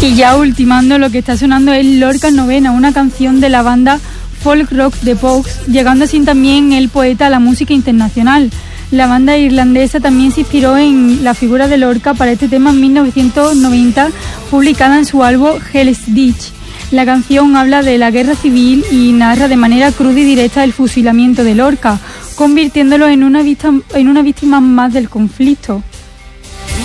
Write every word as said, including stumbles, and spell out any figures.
Y ya ultimando, lo que está sonando es Lorca Novena, una canción de la banda folk rock de Pogues, llegando así también el poeta a la música internacional. La banda irlandesa también se inspiró en la figura de Lorca para este tema en mil novecientos noventa, publicada en su álbum Hell's Ditch. La canción habla de la guerra civil y narra de manera cruda y directa el fusilamiento de Lorca, convirtiéndolo en una, vista, en una víctima más del conflicto.